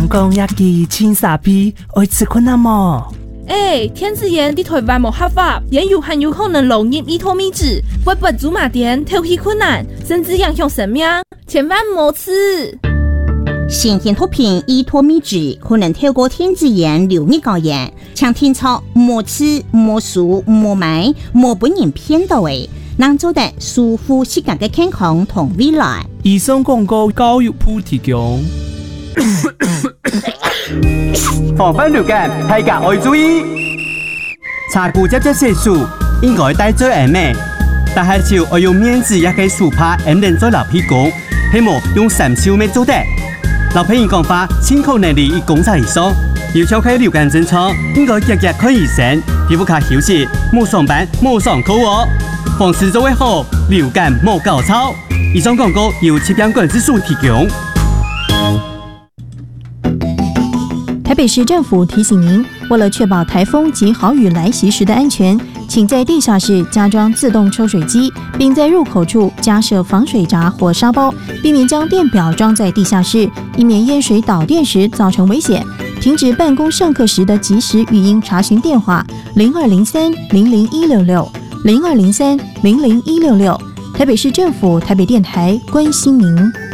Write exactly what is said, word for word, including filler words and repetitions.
人讲亚基青沙皮爱吃困难么？ 哎，天子盐伫台湾无合法，也有很有可能漏入伊托米脂，会不祖马店头皮困难，甚至影响生命，千万莫吃。 新鲜毒品伊托米脂可能透过天子盐流入高盐，请听操莫吃莫数莫买莫本人骗到的，能做得舒服自家的健康同未来。 以上广告教育部提供。 防范流感，大家要注意。查古接接色素应該帶最嚴密，但係就要用面子也可以super 唔能做老屁股，希望用三小米做得。老朋友講話，清口能力與工作以上，要超開流感症狀，應該日日看醫生，皮膚卡休息，莫上班莫上課哦。防治做為好，流感莫搞操。以上廣告由疾病管制署提供。 台北市政府提醒您，为了确保台风及豪雨来袭时的安全，请在地下室加装自动抽水机，并在入口处加设防水闸或沙包，避免将电表装在地下室，以免淹水导电时造成危险。停止办公上课时的即时语音查询电话零二零三零零一六六零二零三零零一六六。台北市政府台北电台关心您。